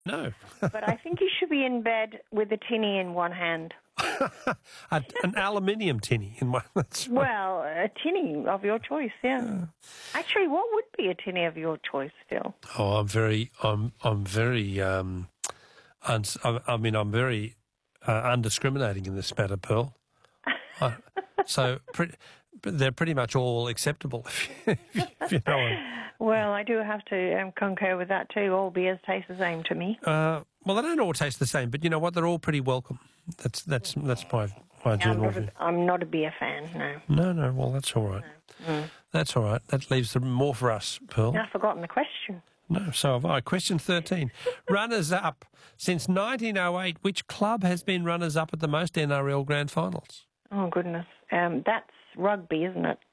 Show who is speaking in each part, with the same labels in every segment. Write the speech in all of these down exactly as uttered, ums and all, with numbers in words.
Speaker 1: No.
Speaker 2: But I think you should be in bed with a tinny in one hand.
Speaker 1: a, an aluminium tinny in one. That's right.
Speaker 2: Well, a tinny of your choice, yeah. yeah. Actually, what would be a tinny of your choice, Phil?
Speaker 1: Oh, I'm very, I'm, I'm very, um, uns- I, I mean, I'm very uh, undiscriminating in this matter, Pearl. I, so, pre- they're pretty much all acceptable, if you, if you know what.
Speaker 2: Well, I do have to um, concur with that too. All beers taste the same to me.
Speaker 1: Uh, well, they don't all taste the same, but you know what? They're all pretty welcome. That's that's that's my my general
Speaker 2: I'm,
Speaker 1: view.
Speaker 2: I'm not a beer fan, no.
Speaker 1: No, no. Well, that's all right. No. Mm. That's all right. That leaves more for us, Pearl.
Speaker 2: I've forgotten the question.
Speaker 1: No, so have I. Question thirteen. Runners up since nineteen oh eight. Which club has been runners up at the most N R L Grand Finals?
Speaker 2: Oh goodness, um, that's rugby, isn't it?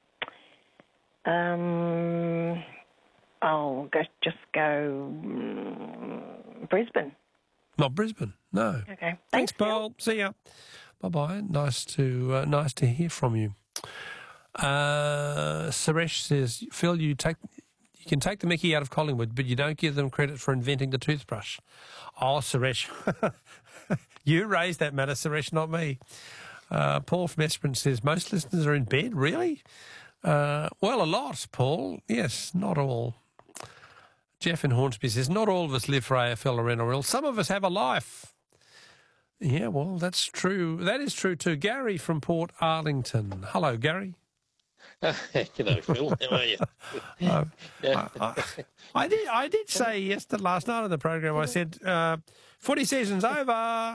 Speaker 2: Um. I'll go, just go um, Brisbane.
Speaker 1: Not Brisbane, no.
Speaker 2: Okay.
Speaker 1: Thanks,
Speaker 2: Thanks
Speaker 1: Pearl. See ya. Bye-bye. Nice to uh, nice to hear from you. Uh, Suresh says, Phil, you take you can take the mickey out of Collingwood, but you don't give them credit for inventing the toothbrush. Oh, Suresh. You raised that matter, Suresh, not me. Uh, Paul from Esperance says, most listeners are in bed, really? Uh, well, a lot, Paul. Yes, not all. Jeff in Hornsby says, not all of us live for A F L or N R L. Some of us have a life. Yeah, well, that's true. That is true too. Gary from Port Arlington. Hello, Gary.
Speaker 3: Uh, G'day, Phil. How are you?
Speaker 1: uh, I, I, I did I did say yesterday, last night on the program, I said, uh, footy season's over.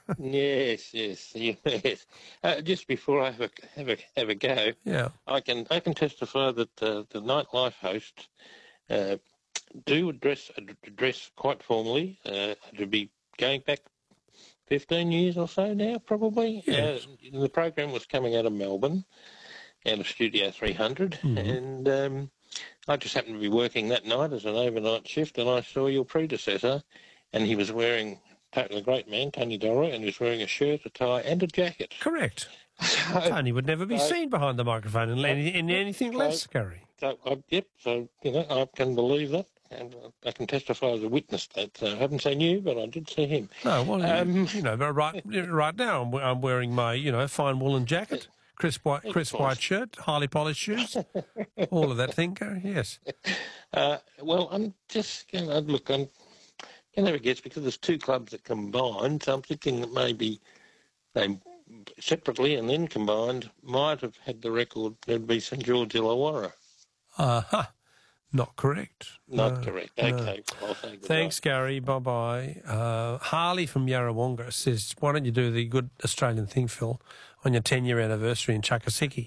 Speaker 3: yes, yes, yes. Uh, just before I have a, have a, have a go,
Speaker 1: yeah.
Speaker 3: I can I can testify that uh, the nightlife hosts uh, do address address quite formally. Uh, to be going back fifteen years or so now, probably.
Speaker 1: Yes.
Speaker 3: Uh, the program was coming out of Melbourne, out of Studio three hundred, mm-hmm. and um, I just happened to be working that night as an overnight shift, and I saw your predecessor, and he was wearing, the great man, Tony Delroy, and he was wearing a shirt, a tie, and a jacket.
Speaker 1: Correct. So, Tony would never be so, seen behind the microphone in, in anything
Speaker 3: so,
Speaker 1: less, Gary.
Speaker 3: So, uh, yep, so, you know, I can believe that, and I can testify as a witness that uh, I haven't seen you, but I did see him.
Speaker 1: No, well, um, you know, right, right now I'm, I'm wearing my, you know, fine woolen jacket. Crisp white, crisp white shirt, highly polished shoes, all of that thing, Gary, yes.
Speaker 3: Uh, well, I'm just going to look, I'm going to guess because there's two clubs that combined, so I'm thinking that maybe they separately and then combined might have had the record. There'd be St George Illawarra.
Speaker 1: Uh-huh. Not correct.
Speaker 3: Not
Speaker 1: no,
Speaker 3: correct. Okay.
Speaker 1: No.
Speaker 3: I'll say
Speaker 1: Thanks, Gary. Bye-bye. Uh, Harley from Yarrawonga says, why don't you do the good Australian thing, Phil, on your ten-year anniversary in Chakasiki?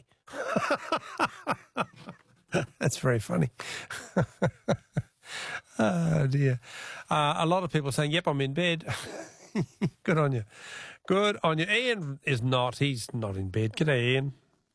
Speaker 1: That's very funny. Oh, dear. Uh, a lot of people saying, yep, I'm in bed. Good on you. Good on you. Ian is not. He's not in bed. G'day, Ian.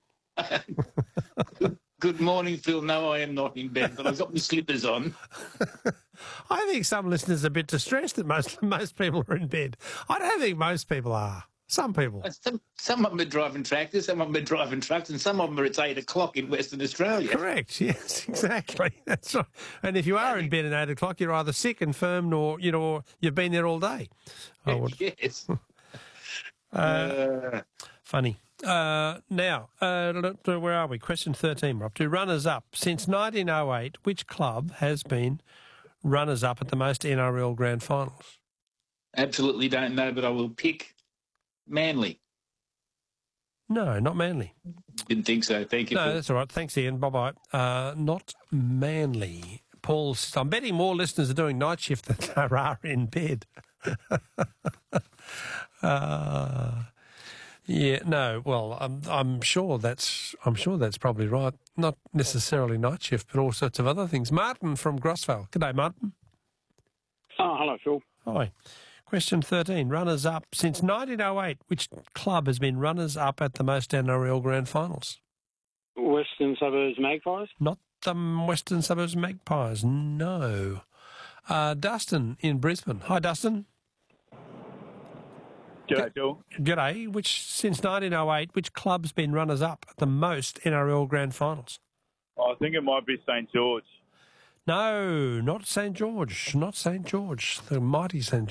Speaker 4: Good morning, Phil. No, I am not in bed, but I've got my slippers on.
Speaker 1: I think some listeners are a bit distressed that most most people are in bed. I don't think most people are. Some people.
Speaker 4: Some, some of them are driving tractors, some of them are driving trucks, and some of them are at eight o'clock in Western Australia.
Speaker 1: Correct, yes, exactly. That's right. And if you are in bed at eight o'clock, you're either sick, infirm, or, you know, or you've been there all day. I would.
Speaker 4: Yes.
Speaker 1: uh, uh, funny. Uh, now, uh, where are we? Question thirteen, we're up to. Runners-up. Since nineteen oh eight, which club has been runners-up at the most N R L Grand Finals?
Speaker 4: Absolutely don't know, but I will pick Manly.
Speaker 1: No, not Manly.
Speaker 4: Didn't think so. Thank you.
Speaker 1: No,
Speaker 4: Phil.
Speaker 1: that's all right. Thanks, Ian. Bye-bye. Uh, not Manly. Paul, I'm betting more listeners are doing night shift than there are in bed. uh... Yeah, no. Well, I'm I'm sure that's I'm sure that's probably right. Not necessarily night shift, but all sorts of other things. Martin from Grosvale. G'day, Martin.
Speaker 5: Oh, hello, Phil.
Speaker 1: Hi. Question thirteen. Runners up since nineteen oh eight. Which club has been runners up at the most N R L Grand Finals?
Speaker 5: Western Suburbs Magpies.
Speaker 1: Not the Western Suburbs Magpies. No. Uh, Dustin in Brisbane. Hi, Dustin.
Speaker 5: G'day, Phil.
Speaker 1: G'day. Which, since nineteen oh eight, which club's been runners-up at the most N R L Grand Finals?
Speaker 5: I think it might be St George.
Speaker 1: No, not Saint George. Not Saint George. The mighty Saint